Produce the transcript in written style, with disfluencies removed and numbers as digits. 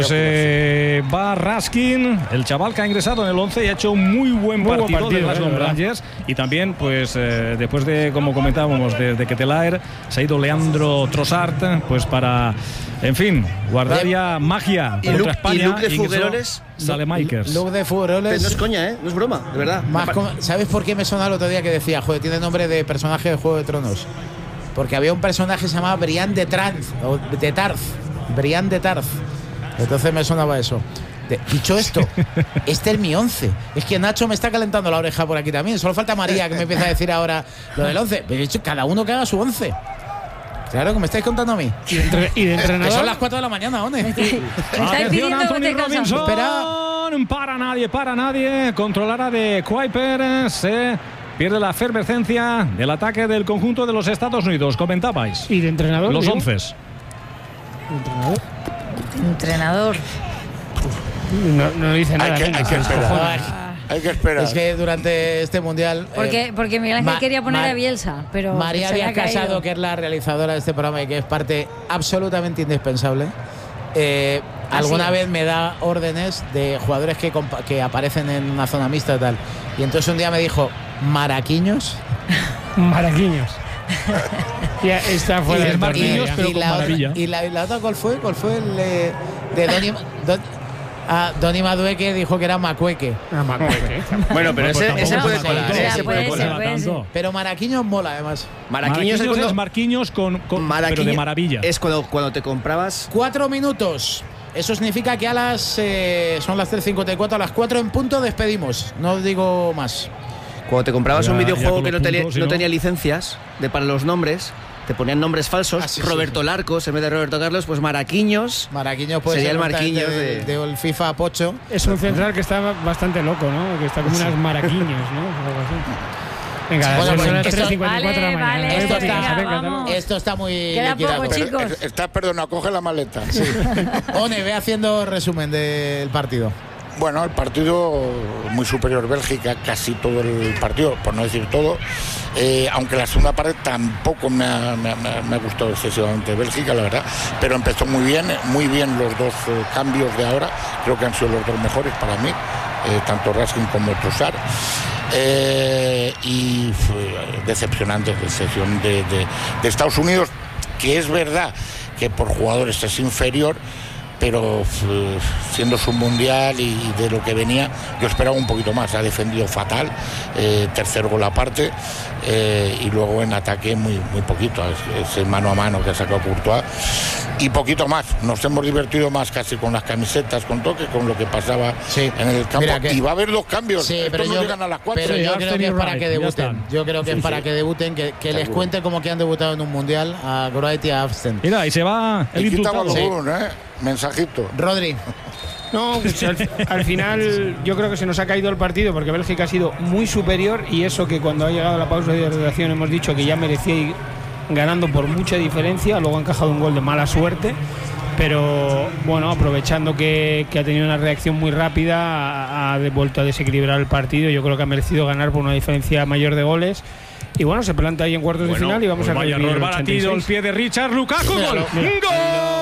Va Raskin, el chaval que ha ingresado en el 11 y ha hecho un muy buen partido de Glasgow Rangers. Y también, pues, después de, como comentábamos, de Ketelaere, se ha ido Leandro Trossard, pues para, en fin, guardar ya magia contra España. ¿Y Luke de Fugueroles? Sale Makers. Luke de Fugueroles. No es coña, no es broma, de verdad. ¿Sabes por qué me sonaba el otro día que decía, joder, tiene nombre de personaje de Juego de Tronos? Porque había un personaje que se llamaba Brian de Tarth. Brian de Tarth. Entonces me sonaba eso. Dicho esto, este es mi 11. Es que Nacho me está calentando la oreja por aquí también. Solo falta María que me empieza a decir ahora lo del 11. Pero he dicho, cada uno que haga su 11. Claro, que me estáis contando a mí. ¿Y de entrenador? Que son las 4 de la mañana, ¿dónde? Atención, Anthony Robinson. Espera. Para nadie. Controlará de Kuiper. Se pierde la efervescencia del ataque del conjunto de los Estados Unidos. Comentabais. ¿Y de entrenador? Los 11. Entrenador. No dice nada. Hay que esperar. Es que durante este mundial. Porque Miguel Ángel quería poner a Bielsa, pero. María había Casado, que es la realizadora de este programa y que es parte absolutamente indispensable. Alguna vez me da órdenes de jugadores que aparecen en una zona mixta y tal. Y entonces un día me dijo, ¿Maraquiños? Maraquiños. Ya está fuera de Marquinhos, pero con maravilla. ¿Y la otra cuál fue? ¿Cuál fue el de Donny Madueque dijo que era Macueque. Bueno, pero ese puede colar. Pero Maraquiños mola, además. Maraquiños es Marquinhos pero de maravilla. Es cuando te comprabas 4 minutos. Eso significa que son las 3:54, a las 4 en punto despedimos. No digo más. Cuando te comprabas un videojuego que no tenía licencias para los nombres, te ponían nombres falsos. Roberto Larcos en vez de Roberto Carlos, pues Maraquiños. Maraquiños puede sería ser el Marquinhos del FIFA Pocho. Es un central que está bastante loco, ¿no? Que está como unas Maraquiños, ¿no? Venga, bueno, son las 3:54 de la mañana. Esto está muy queda liquidado. poco, chicos. Estás, perdona, coge la maleta. Sí. One, ve haciendo resumen del partido. Bueno, el partido muy superior Bélgica, casi todo el partido, por no decir todo. Aunque la segunda parte tampoco me ha gustado excesivamente Bélgica, la verdad. Pero empezó muy bien los dos cambios de ahora. Creo que han sido los dos mejores para mí, tanto Raskin como Trossard. Y fue decepcionante la sección de Estados Unidos, que es verdad que por jugadores es inferior, pero siendo su mundial y de lo que venía, yo esperaba un poquito más. Ha defendido fatal, tercer gol aparte, y luego en ataque muy poquito. Ese mano a mano que ha sacado Courtois y poquito más. Nos hemos divertido más casi con las camisetas, con toque, con lo que pasaba en el campo. Y va a haber 2 cambios. Sí, pero no llegan a las 4. Pero yo creo que es para que debuten. Yo creo que es para que debuten, que les cuente como que han debutado en un mundial a Groet y a Afsten. Mira, y se va el indultado. Mensajito. Rodri. No, pues al final yo creo que se nos ha caído el partido porque Bélgica ha sido muy superior, y eso que cuando ha llegado la pausa de redacción hemos dicho que ya merecía ir ganando por mucha diferencia, luego ha encajado un gol de mala suerte, pero bueno, aprovechando que ha tenido una reacción muy rápida, ha vuelto a desequilibrar el partido. Yo creo que ha merecido ganar por una diferencia mayor de goles. Y bueno, se planta ahí en cuartos de final y vamos a ver. Vaya error batido, el pie de Richard Lukaku. ¡Gol!